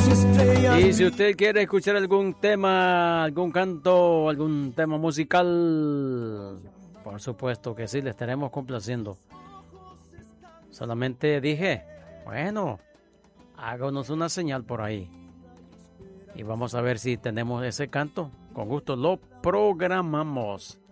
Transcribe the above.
Y si usted quiere escuchar algún tema, algún canto, algún tema musical, por supuesto que sí, le estaremos complaciendo. Solamente dije, bueno, háganos una señal por ahí. Y vamos a ver si tenemos ese canto. Con gusto lo programamos.